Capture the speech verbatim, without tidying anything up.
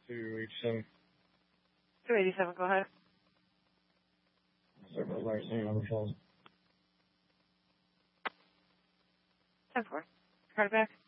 two eighty-seven. two eighty-seven, go ahead. Sorry about last name, number falls. ten four. Card back.